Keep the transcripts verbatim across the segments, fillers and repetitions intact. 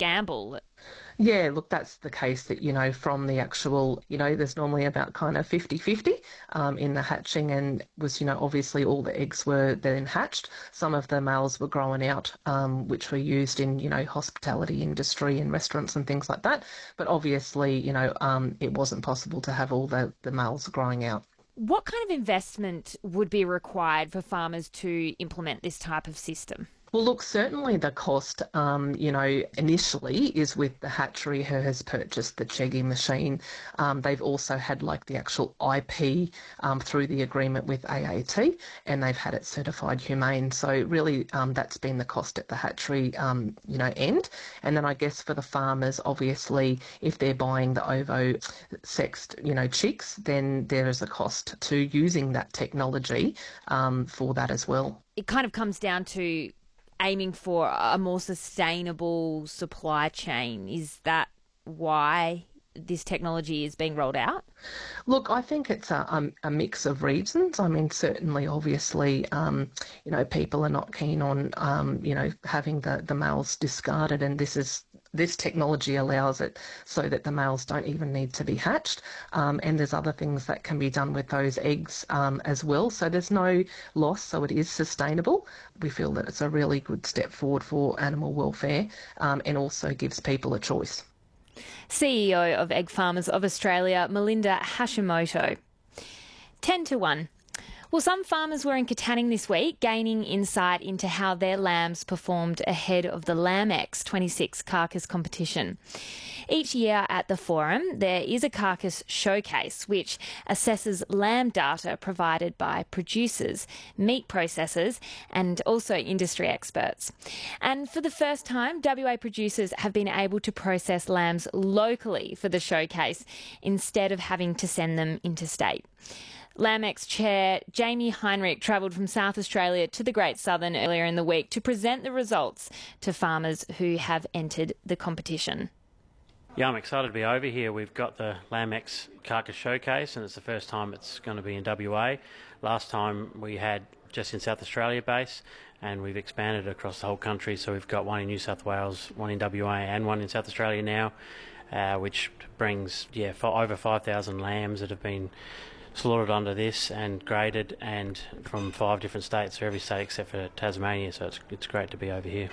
gamble. Yeah, look, that's the case that, you know, from the actual, you know, there's normally about kind of fifty-fifty um, in the hatching and was, you know, obviously all the eggs were then hatched. Some of the males were growing out, um, which were used in, you know, hospitality industry and restaurants and things like that. But obviously, you know, um, it wasn't possible to have all the, the males growing out. What kind of investment would be required for farmers to implement this type of system? Well, look, certainly the cost, um, you know, initially is with the hatchery who has purchased the Cheggy machine. Um, they've also had like the actual I P um, through the agreement with A A T, and they've had it certified humane. So really, um, that's been the cost at the hatchery, um, you know, end. And then I guess for the farmers, obviously, if they're buying the ovo sexed, you know, chicks, then there is a cost to using that technology um, for that as well. It kind of comes down to aiming for a more sustainable supply chain. Is that why this technology is being rolled out? Look, I think it's a, um, a mix of reasons. I mean, certainly, obviously, um, you know, people are not keen on, um, you know, having the, the males discarded, and this is this technology allows it so that the males don't even need to be hatched. Um, and there's other things that can be done with those eggs um, as well. So there's no loss, so it is sustainable. We feel that it's a really good step forward for animal welfare um, and also gives people a choice. C E O of Egg Farmers of Australia, Melinda Hashimoto. ten to one. Well, some farmers were in Katanning this week, gaining insight into how their lambs performed ahead of the Lambex twenty-six carcass competition. Each year at the forum, there is a carcass showcase which assesses lamb data provided by producers, meat processors and also industry experts. And for the first time, W A producers have been able to process lambs locally for the showcase instead of having to send them interstate. Lambex chair Jamie Heinrich travelled from South Australia to the Great Southern earlier in the week to present the results to farmers who have entered the competition. Yeah, I'm excited to be over here. We've got the Lambex Carcass Showcase and it's the first time it's going to be in W A. Last time we had just in South Australia base and we've expanded across the whole country, so we've got one in New South Wales, one in W A and one in South Australia now, uh, which brings yeah for over five thousand lambs that have been slaughtered under this and graded, and from five different states, so every state except for Tasmania, so it's, it's great to be over here.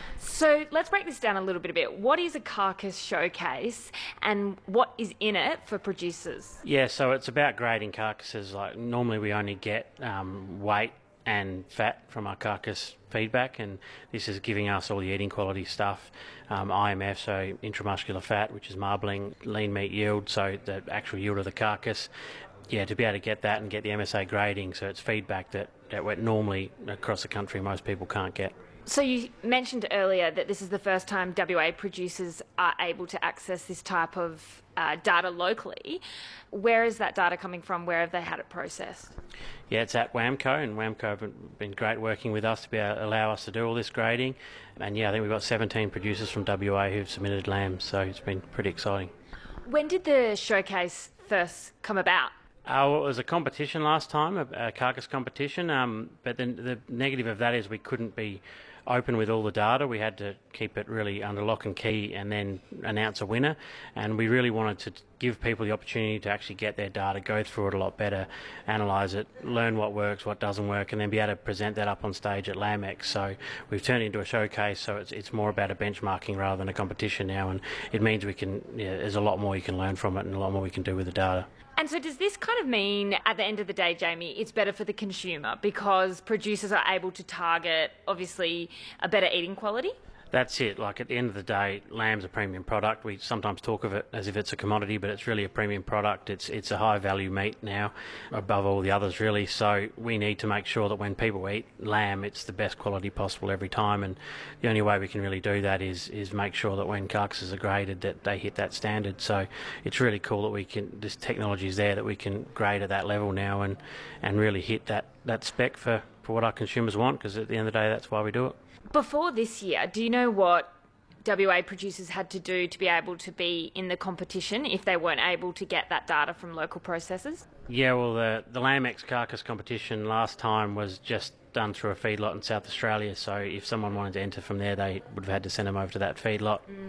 So let's break this down a little bit a bit. What is a carcass showcase and what is in it for producers? Yeah, so it's about grading carcasses. Like normally we only get um, weight and fat from our carcass feedback, and this is giving us all the eating quality stuff, um, I M F, so intramuscular fat, which is marbling, lean meat yield, so the actual yield of the carcass. Yeah, to be able to get that and get the M S A grading, so it's feedback that, that normally across the country most people can't get. So you mentioned earlier that this is the first time W A producers are able to access this type of uh, data locally. Where is that data coming from? Where have they had it processed? Yeah, it's at WAMCO, and WAMCO have been great working with us to be able to allow us to do all this grading. And yeah, I think we've got seventeen producers from W A who've submitted lambs, so it's been pretty exciting. When did the showcase first come about? Uh, well, it was a competition last time, a, a carcass competition, um, but then the negative of that is we couldn't be open with all the data. We had to keep it really under lock and key and then announce a winner, and we really wanted to give people the opportunity to actually get their data, go through it a lot better, analyse it, learn what works, what doesn't work, and then be able to present that up on stage at Lambex. So we've turned it into a showcase, so it's it's more about a benchmarking rather than a competition now, and it means we can, yeah, there's a lot more you can learn from it and a lot more we can do with the data. And so does this kind of mean, at the end of the day, Jamie, it's better for the consumer because producers are able to target, obviously, a better eating quality? That's it. Like at the end of the day, lamb's a premium product. We sometimes talk of it as if it's a commodity, but it's really a premium product. It's it's a high value meat now, above all the others really. So we need to make sure that when people eat lamb, it's the best quality possible every time. And the only way we can really do that is is make sure that when carcasses are graded, that they hit that standard. So it's really cool that we can. This technology is there that we can grade at that level now and and really hit that that spec for for what our consumers want. Because at the end of the day, that's why we do it. Before this year, do you know what W A producers had to do to be able to be in the competition if they weren't able to get that data from local processors? Yeah, well, the, the Lambex carcass competition last time was just done through a feedlot in South Australia, so if someone wanted to enter from there, they would have had to send them over to that feedlot. Mm.